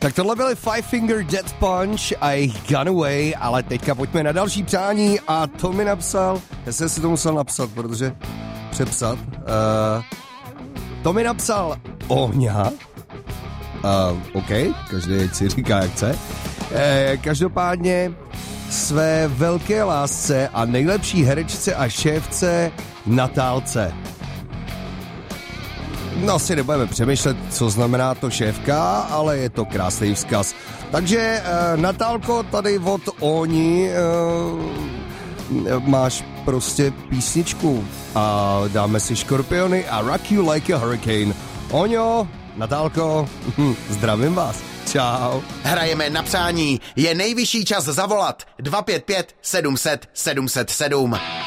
Tak tohle byly Five Finger Death Punch a jejich Gun Away, ale teďka pojďme na další přání a to mi napsal, já jsem si to musel napsat, protože přepsat, to mi napsal Ohňa, OK, každý si říká jak chce, každopádně své velké lásce a nejlepší herečce a šéfce Natálce. No si nebudeme přemýšlet, co znamená to šéfka, ale je to krásný vzkaz. Takže Natálko, tady od Oni máš prostě písničku a dáme si Škorpiony a Rock You Like a Hurricane. Oňo, Natálko, zdravím vás. Čau. Hrajeme na přání. Je nejvyšší čas zavolat 255 700 707.